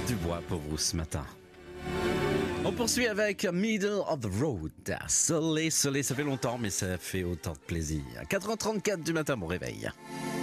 Dubois pour vous ce matin. On poursuit avec Middle of the Road. Soleil, ça fait longtemps, mais ça fait autant de plaisir. 4h34 du matin, mon réveil.